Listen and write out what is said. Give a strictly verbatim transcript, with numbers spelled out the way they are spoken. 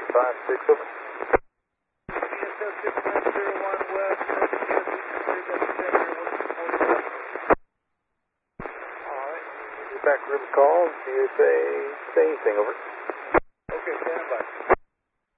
five six, over. P S O six nine zero one West, North Jersey, Alright, get back to river call, see if they say anything, over. okay, stand by.